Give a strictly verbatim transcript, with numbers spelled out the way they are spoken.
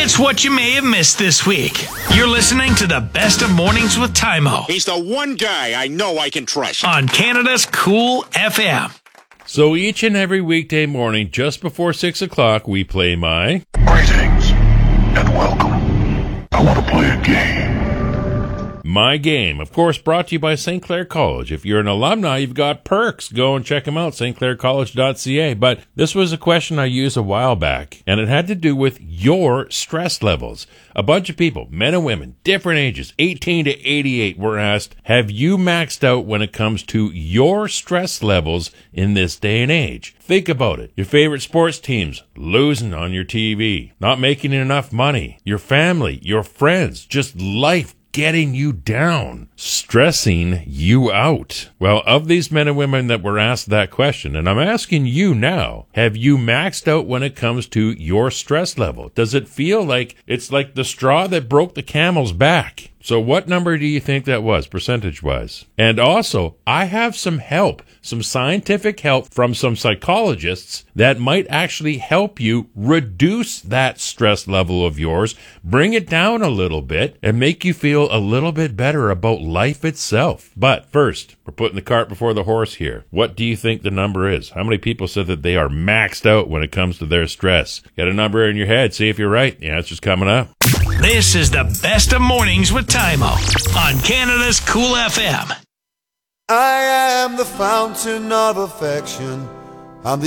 It's what you may have missed this week. You're listening to the Best of Mornings with Tymo. He's the one guy I know I can trust. On Canada's Cool F M. So each and every weekday morning, just before six o'clock, we play my... Greetings and welcome. I want to play a game. My Game, of course, brought to you by Saint Clair College. If you're an alumni, you've got perks. Go and check them out, s t clair college dot c a. But this was a question I used a while back, and it had to do with your stress levels. A bunch of people, men and women, different ages, eighteen to eighty-eight, were asked, have you maxed out when it comes to your stress levels in this day and age? Think about it. Your favorite sports teams losing on your T V, not making enough money, your family, your friends, just life getting you down, stressing you out. Well, of these men and women that were asked that question, and I'm asking you now, have you maxed out when it comes to your stress level? Does it feel like it's like the straw that broke the camel's back? So what number do you think that was, percentage-wise? And also, I have some help, some scientific help from some psychologists that might actually help you reduce that stress level of yours, bring it down a little bit, and make you feel a little bit better about life itself. But first, we're putting the cart before the horse here. What do you think the number is? How many people said that they are maxed out when it comes to their stress? Get a number in your head, see if you're right. The answer's coming up. This is the Best of Mornings with Tymo on Canada's Cool F M. I am the fountain of affection.